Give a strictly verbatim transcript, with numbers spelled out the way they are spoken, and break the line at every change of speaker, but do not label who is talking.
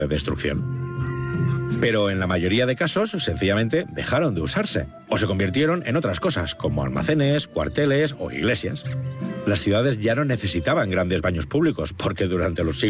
de destrucción. Pero en la mayoría de casos, sencillamente, dejaron de usarse, o se convirtieron en otras cosas, como almacenes, cuarteles o iglesias. Las ciudades ya no necesitaban grandes baños públicos, porque durante los siglos